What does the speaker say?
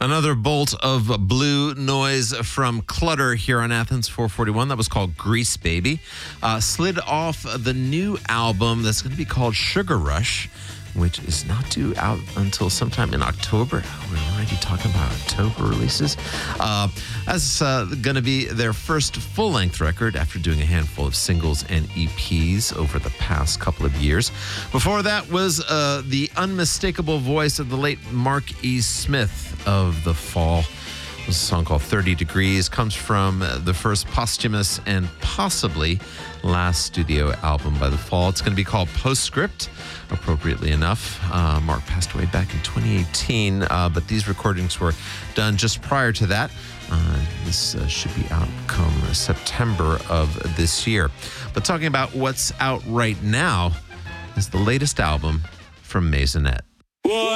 Another bolt of blue noise from Clutter here on Athens 441. That was called Grease Baby. Slid off the new album that's going to be called Sugar Rush, which is not due out until sometime in October. We're already talking about October releases. That's going to be their first full-length record after doing a handful of singles and EPs over the past couple of years. Before that was the unmistakable voice of the late Mark E. Smith of The Fall. It was a song called 30 Degrees. Comes from the first posthumous and possibly last studio album by The Fall. It's going to be called Postscript, appropriately enough. Mark passed away back in 2018, but these recordings were done just prior to that. This should be out come September of this year. But talking about what's out right now is the latest album from Maisonette.